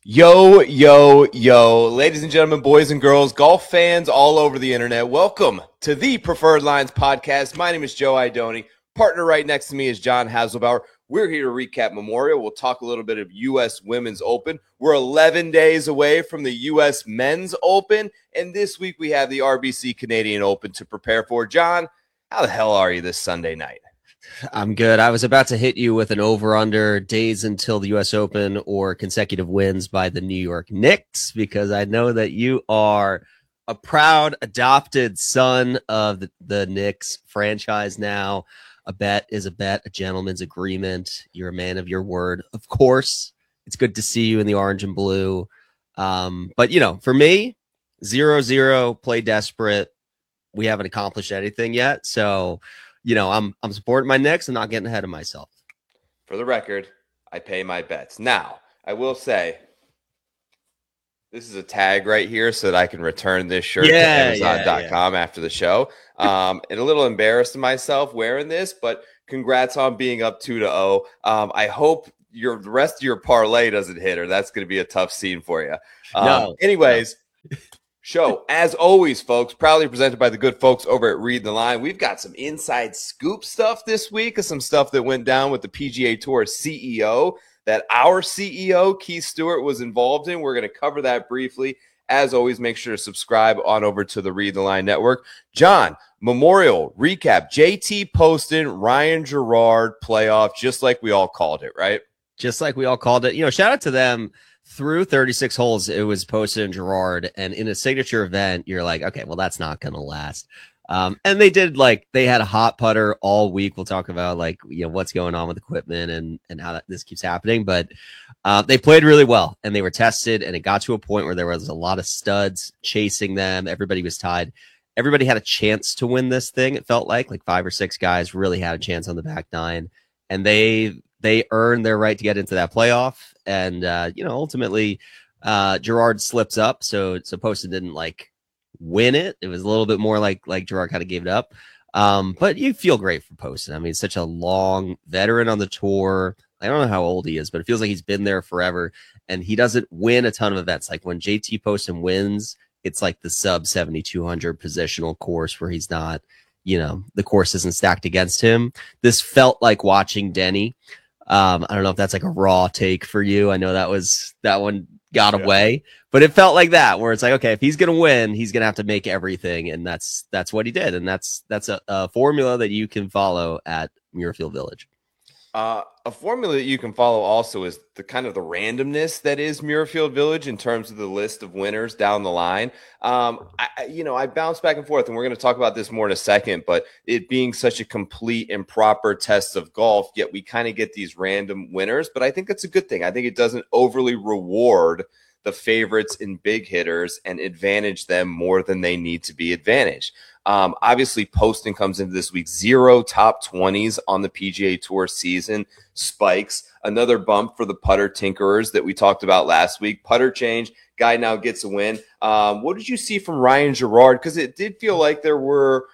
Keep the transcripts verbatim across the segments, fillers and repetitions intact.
Yo, yo, yo, ladies and gentlemen, boys and girls, golf fans all over the internet, welcome to the Preferred Lines podcast. My name is Joe Idoni. Partner right next to me is John Haselbauer. We're here to recap Memorial. We'll talk a little bit of U S Women's Open. We're eleven days away from the U S Men's Open, and this week we have the R B C Canadian Open to prepare for. John, how the hell are you this Sunday night? I'm good. I was about to hit you with an over-under days until the U S Open or consecutive wins by the New York Knicks, because I know that you are a proud adopted son of the, the Knicks franchise now. A bet is a bet, a gentleman's agreement. You're a man of your word. Of course, it's good to see you in the orange and blue. Um, but, you know, for me, zero zero, play desperate. We haven't accomplished anything yet, so you know, I'm I'm supporting my Knicks and not getting ahead of myself. For the record, I pay my bets. Now, I will say, this is a tag right here so that I can return this shirt yeah, to Amazon dot com yeah, yeah. after the show. Um, and a little embarrassed of myself wearing this, but congrats on being up two to oh. Um, I hope your the rest of your parlay doesn't hit, or that's going to be a tough scene for you. Um, No. anyways. No. Show, as always, folks, proudly presented by the good folks over at Read the Line. We've got some inside scoop stuff this week, of some stuff that went down with the P G A Tour C E O that our C E O, Keith Stewart, was involved in. We're going to cover that briefly. As always, make sure to subscribe on over to the Read the Line Network. John, Memorial recap, J T Poston, Ryan Gerard playoff, just like we all called it, right? Just like we all called it. You know, shout out to them. Through thirty-six holes, it was Poston and Gerard, and in a signature event, you're like, okay, well, that's not going to last. Um, and they did, like, they had a hot putter all week. We'll talk about, like, you know, what's going on with equipment and and how that, this keeps happening. But uh, they played really well, and they were tested, and it got to a point where there was a lot of studs chasing them. Everybody was tied. Everybody had a chance to win this thing, it felt like. Like, five or six guys really had a chance on the back nine, and they they earned their right to get into that playoff. And, uh, you know, ultimately, uh, Gerard slips up. So, so Poston didn't like win it. It was a little bit more like, like Gerard kind of gave it up. Um, but you feel great for Poston. I mean, such a long veteran on the tour. I don't know how old he is, but it feels like he's been there forever. And he doesn't win a ton of events. Like when J T Poston wins, it's like the sub seventy-two hundred positional course where he's not, you know, the course isn't stacked against him. This felt like watching Denny. Um, I don't know if that's like a raw take for you. I know that was that one got yeah. away, but it felt like that, where it's like, okay, if he's gonna win, he's gonna have to make everything, and that's that's what he did, and that's that's a, a formula that you can follow at Muirfield Village. Uh, a formula that you can follow also is the kind of the randomness that is Muirfield Village in terms of the list of winners down the line. Um, I, you know, I bounce back and forth, and we're going to talk about this more in a second, but it being such a complete and proper test of golf, yet we kind of get these random winners, but I think that's a good thing. I think it doesn't overly reward the favorites and big hitters and advantage them more than they need to be advantaged. Um, obviously, Poston comes into this week, zero top twenties on the P G A Tour season, spikes. Another bump for the putter tinkerers that we talked about last week. Putter change, guy now gets a win. Um, what did you see from Ryan Gerard? Because it did feel like there were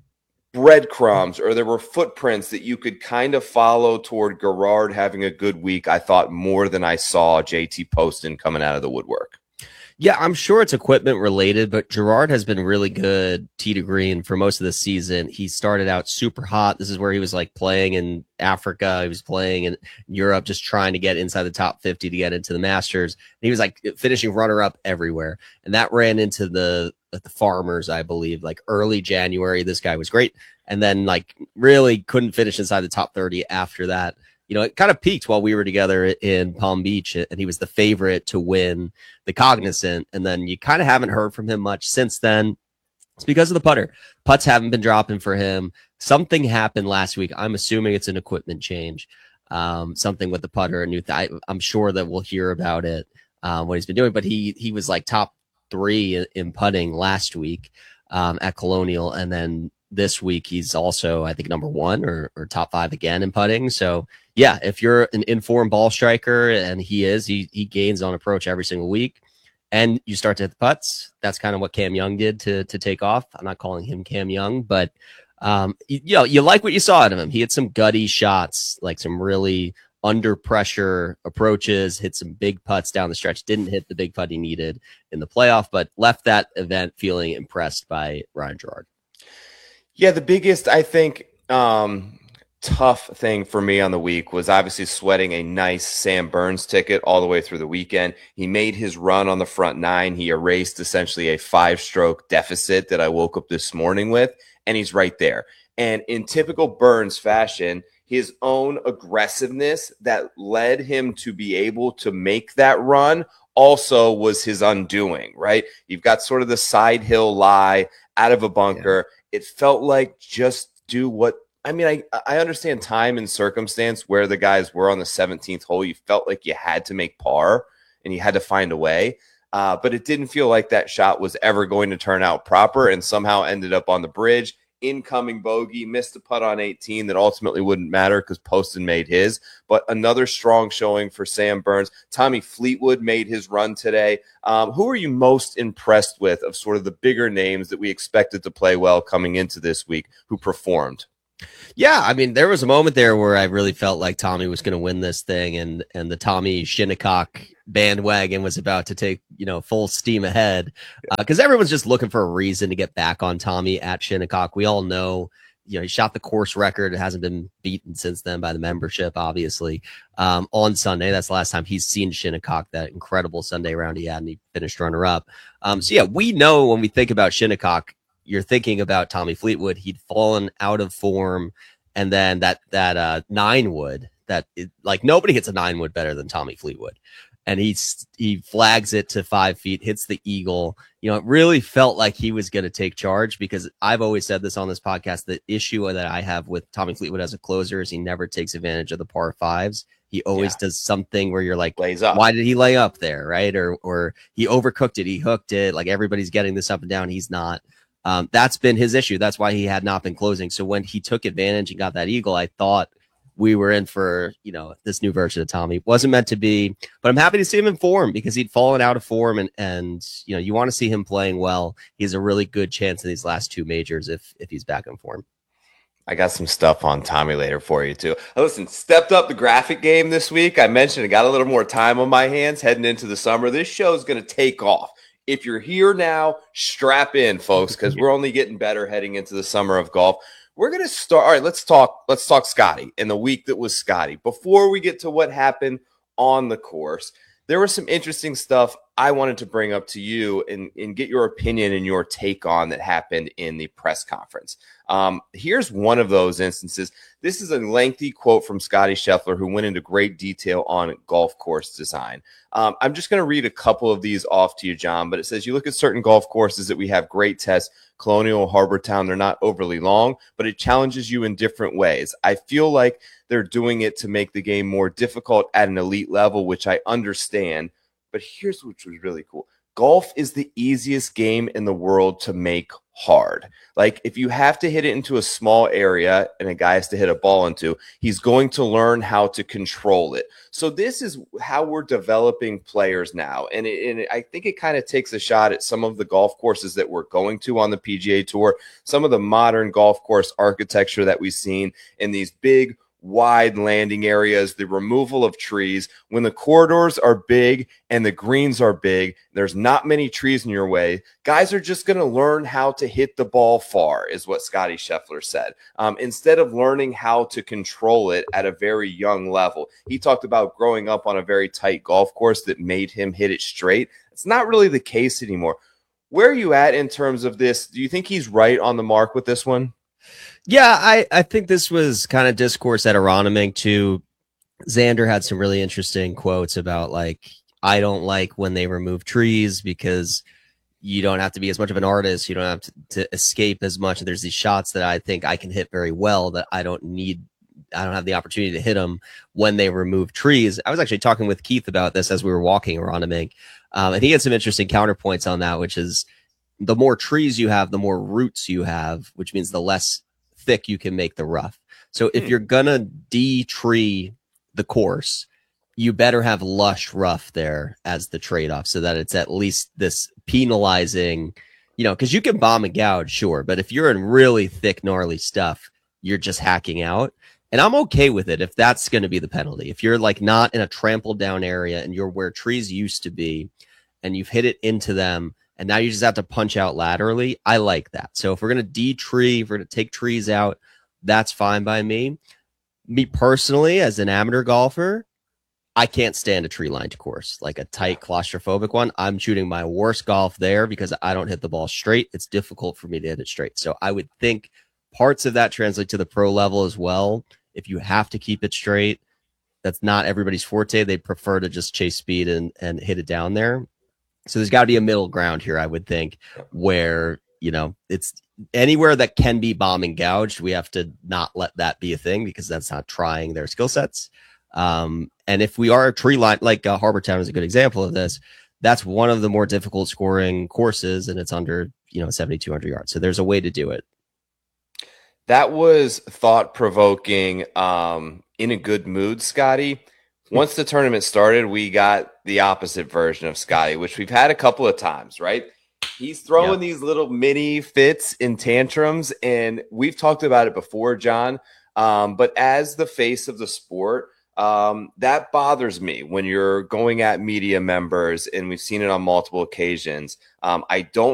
breadcrumbs or there were footprints that you could kind of follow toward Gerard having a good week, I thought, more than I saw J T Poston coming out of the woodwork. Yeah, I'm sure it's equipment related, but Gerard has been really good tee to green for most of the season. He started out super hot. This is where he was like playing in Africa. He was playing in Europe, just trying to get inside the top fifty to get into the Masters. And he was like finishing runner up everywhere. And that ran into the, the Farmers, I believe, like early January. This guy was great. And then like really couldn't finish inside the top thirty after that. You know, it kind of peaked while we were together in Palm Beach, and he was the favorite to win the Cognizant. And then you kind of haven't heard from him much since then. It's because of the putter. Putts haven't been dropping for him. Something happened last week. I'm assuming it's an equipment change, um, something with the putter. A new th- I, I'm sure that we'll hear about it, uh, what he's been doing. But he he was like top three in, in putting last week um, at Colonial, and then this week he's also, I think, number one or, or top five again in putting. So yeah, if you're an informed ball striker, and he is, he he gains on approach every single week, and you start to hit the putts. That's kind of what Cam Young did to to take off. I'm not calling him Cam Young, but um, you, you know, you like what you saw out of him. He had some gutty shots, like some really under pressure approaches, hit some big putts down the stretch, didn't hit the big putt he needed in the playoff, but left that event feeling impressed by Ryan Gerard. Yeah, the biggest, I think, um, tough thing for me on the week was obviously sweating a nice Sam Burns ticket all the way through the weekend. He made his run on the front nine. He erased essentially a five-stroke deficit that I woke up this morning with, and he's right there. And in typical Burns fashion, his own aggressiveness that led him to be able to make that run also was his undoing, right? You've got sort of the side hill lie out of a bunker. Yeah. It felt like just do what I mean, I, I understand time and circumstance where the guys were on the seventeenth hole. You felt like you had to make par and you had to find a way. Uh, but it didn't feel like that shot was ever going to turn out proper and somehow ended up on the bridge. Incoming bogey, missed a putt on eighteen that ultimately wouldn't matter because Poston made his. But another strong showing for Sam Burns. Tommy Fleetwood made his run today. Um, who are you most impressed with of sort of the bigger names that we expected to play well coming into this week who performed? Yeah, I mean, there was a moment there where I really felt like Tommy was going to win this thing, and and the Tommy Shinnecock bandwagon was about to take, you know, full steam ahead because uh, everyone's just looking for a reason to get back on Tommy at Shinnecock. We all know, you know, he shot the course record. It hasn't been beaten since then by the membership, obviously. Um, on Sunday, that's the last time he's seen Shinnecock, that incredible Sunday round he had, and he finished runner-up. Um, so, yeah, we know when we think about Shinnecock, you're thinking about Tommy Fleetwood. He'd fallen out of form, and then that that uh, nine wood that it, like nobody hits a nine wood better than Tommy Fleetwood, and he's he flags it to five feet, hits the eagle. You know, it really felt like he was going to take charge because I've always said this on this podcast. The issue that I have with Tommy Fleetwood as a closer is he never takes advantage of the par fives. He always yeah. does something where you're like, lays up. Why did he lay up there, right? Or or he overcooked it, he hooked it. Like everybody's getting this up and down, he's not. Um, that's been his issue. That's why he had not been closing. So when he took advantage and got that eagle, I thought we were in for, you know, this new version of Tommy. Wasn't meant to be, but I'm happy to see him in form because he'd fallen out of form, and and you know, you want to see him playing well. He has a really good chance in these last two majors if if he's back in form. I got some stuff on Tommy later for you too. Listen, stepped up the graphic game this week. I mentioned I got a little more time on my hands heading into the summer. This show is going to take off. If you're here now, strap in, folks, because we're only getting better heading into the summer of golf. We're going to start. All right, let's talk. Let's talk Scotty and the week that was Scotty. Before we get to what happened on the course, there was some interesting stuff I wanted to bring up to you and, and get your opinion and your take on that happened in the press conference. Um, here's one of those instances. This is a lengthy quote from Scotty Scheffler, who went into great detail on golf course design. Um, I'm just going to read a couple of these off to you, John, but it says, you look at certain golf courses that we have great tests, Colonial, Harbor Town, they're not overly long, but it challenges you in different ways. I feel like they're doing it to make the game more difficult at an elite level, which I understand. But here's what was really cool. Golf is the easiest game in the world to make hard. Like if you have to hit it into a small area and a guy has to hit a ball into, he's going to learn how to control it. So this is how we're developing players now. And, it, and it, I think it kind of takes a shot at some of the golf courses that we're going to on the P G A Tour, some of the modern golf course architecture that we've seen in these big, wide landing areas, the removal of trees. When the corridors are big and the greens are big, there's not many trees in your way. Guys are just going to learn how to hit the ball far, is what Scotty Scheffler said, um, instead of learning how to control it at a very young level. He talked about growing up on a very tight golf course that made him hit it straight. It's not really the case anymore. Where are you at in terms of this? Do you think he's right on the mark with this one? Yeah, I, I think this was kind of discourse at Aronimink too. Xander had some really interesting quotes about like, I don't like when they remove trees because you don't have to be as much of an artist. You don't have to, to escape as much. And there's these shots that I think I can hit very well that I don't need. I don't have the opportunity to hit them when they remove trees. I was actually talking with Keith about this as we were walking Aronimink. Um, and he had some interesting counterpoints on that, which is the more trees you have, the more roots you have, which means the less thick you can make the rough. So if you're gonna de-tree the course, you better have lush rough there as the trade-off so that it's at least this penalizing, you know, because you can bomb and gouge, sure, but if you're in really thick, gnarly stuff, you're just hacking out. And I'm okay with it if that's going to be the penalty. If you're like not in a trampled down area and you're where trees used to be and you've hit it into them and now you just have to punch out laterally, I like that. So if we're going to de-tree, if we're going to take trees out, that's fine by me. Me personally, as an amateur golfer, I can't stand a tree lined course, like a tight claustrophobic one. I'm shooting my worst golf there because I don't hit the ball straight. It's difficult for me to hit it straight. So I would think parts of that translate to the pro level as well. If you have to keep it straight, that's not everybody's forte. They prefer to just chase speed and, and hit it down there. So there's got to be a middle ground here, I would think, where, you know, it's anywhere that can be bomb and gouged. We have to not let that be a thing because that's not trying their skill sets. Um, and if we are a tree line, like uh, Harbour Town is a good example of this, that's one of the more difficult scoring courses, and it's under, you know, seventy-two hundred yards. So there's a way to do it. That was thought provoking, um, in a good mood, Scotty. Once the tournament started, we got the opposite version of Scotty, which we've had a couple of times, right? He's throwing yep. these little mini fits and tantrums, and we've talked about it before, John. Um, but as the face of the sport, um, that bothers me when you're going at media members, and we've seen it on multiple occasions. Um, I don't